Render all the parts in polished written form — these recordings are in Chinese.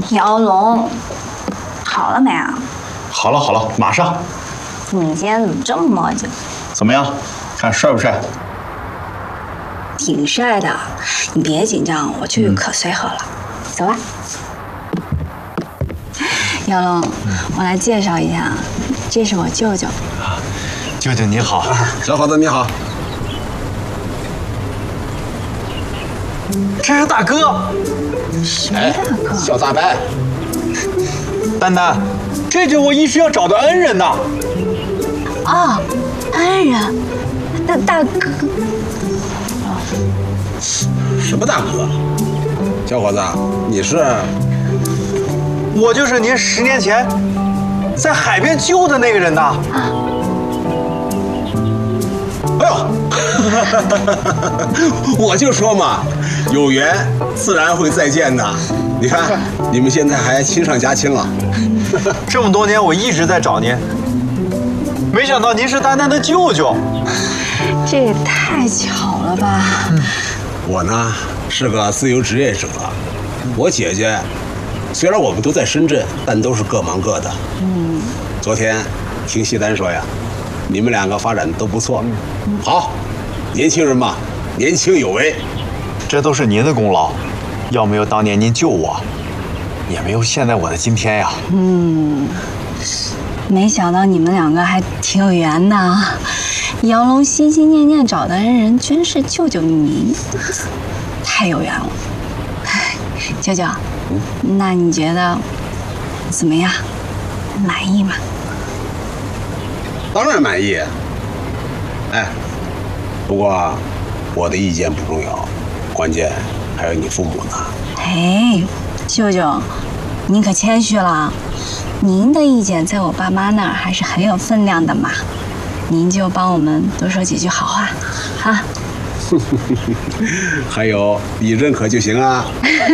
姚龙，好了没啊？ 好了好了，马上。 你今天怎么这么磨叽？ 怎么样？看帅不帅？ 挺帅的，你别紧张，我去可随和了。走吧。姚龙，我来介绍一下，这是我舅舅。 舅舅你好， 小伙子你好。 这是大哥。 谁大哥？ 小大白。 丹丹，这就是我一直要找的恩人呐。 哦，恩人，大哥。 什么大哥？小伙子，你是？ 我就是您10年前在海边救的那个人呐。 哎呦，我就说嘛，有缘自然会再见的。你看，你们现在还亲上加亲了。 这么多年我一直在找您，没想到您是丹丹的舅舅。 这也太巧了吧！ 我呢是个自由职业者，我姐姐虽然我们都在深圳，但都是各忙各的。昨天听西单说呀，你们两个发展都不错。好，年轻人嘛，年轻有为。 这都是您的功劳，要没有当年您救我，也没有现在我的今天呀。 没想到你们两个还挺有缘的啊！姚龙心心念念找的恩人，居然是舅舅您，太有缘了。舅舅，那你觉得怎么样？满意吗？ 当然满意。哎，不过我的意见不重要，关键还有你父母呢。 哎，舅舅，您可谦虚了。您的意见在我爸妈那儿还是很有分量的嘛，您就帮我们多说几句好话，哈。 还有你认可就行啊。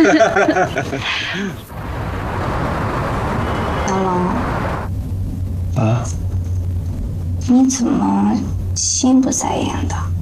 姚龙， 啊？ 你怎么心不在焉的？